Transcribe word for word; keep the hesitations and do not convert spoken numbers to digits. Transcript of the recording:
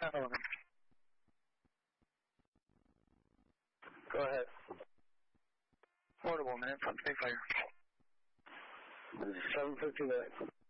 Element. Go ahead. Portable, man. Big fire. seven fifty-nine.